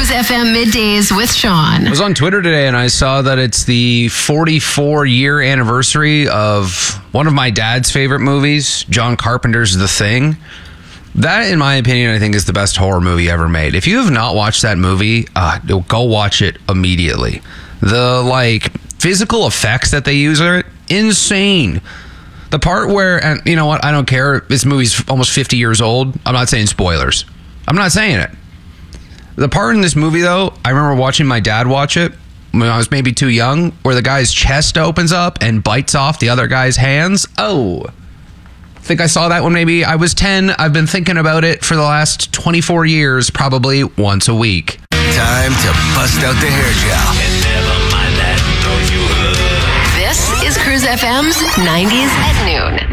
Cruise FM Middays with Sean. I was on Twitter today and I saw that it's the 44-year anniversary of one of my dad's favorite movies, John Carpenter's The Thing. That, in my opinion, I think is the best horror movie ever made. If you have not watched that movie, go watch it immediately. The, physical effects that they use are insane. The part where, and you know what, I don't care, this movie's almost 50 years old. I'm not saying spoilers. I'm not saying it. The part in this movie, though, I remember watching my dad watch it when I was maybe too young, where the guy's chest opens up and bites off the other guy's hands. Oh, I think I saw that when maybe I was 10. I've been thinking about it for the last 24 years, probably once a week. Time to bust out the hair gel. And never mind that, don't you This is Cruise FM's 90s at Noon.